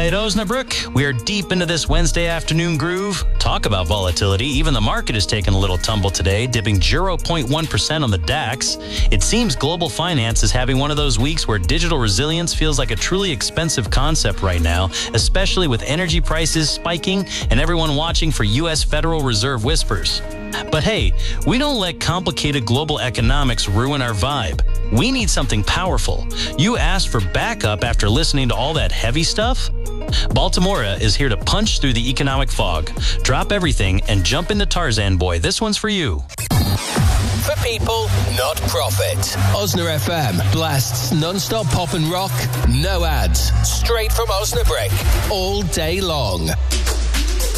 right, Osnabrück, we are deep into this Wednesday afternoon groove. Talk about volatility. Even the market has taken a little tumble today, dipping 0.1% on the DAX. It seems global finance is having one of those weeks where digital resilience feels like a truly expensive concept right now, especially with energy prices spiking and everyone watching for U.S. Federal Reserve whispers. But hey, we don't let complicated global economics ruin our vibe. We need something powerful. You asked for backup after listening to all that heavy stuff? Baltimora is here to punch through the economic fog. Drop everything and jump into Tarzan Boy. This one's for you. For people, not profit. Osna FM blasts non-stop pop and rock, no ads, straight from Osnabrück, all day long.